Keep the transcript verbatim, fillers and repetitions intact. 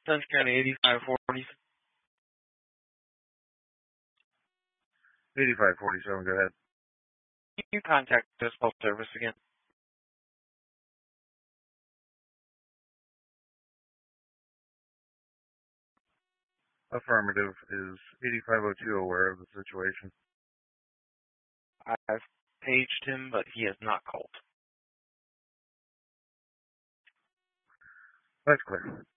Dunn County eighty-five forty. eighty-five forty-seven, go ahead. Can you contact this health service again? Affirmative. Is eighty-five oh two aware of the situation? I've paged him, but he has not called. That's clear.